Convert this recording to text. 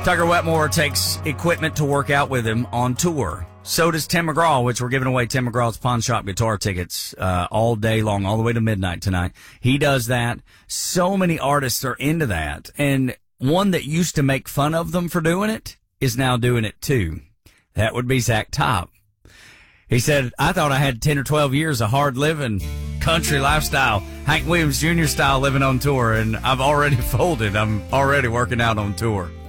Tucker Wetmore takes equipment to work out with him on tour. So does Tim McGraw, which we're giving away Tim McGraw's Pawn Shop guitar tickets all day long, all the way to midnight tonight. He does that. So many artists are into that. And one that used to make fun of them for doing it is now doing it too. That would be Zach Top. He said, I thought I had 10 or 12 years of hard living, country lifestyle, Hank Williams Jr. style living on tour, and I've already folded. I'm already working out on tour.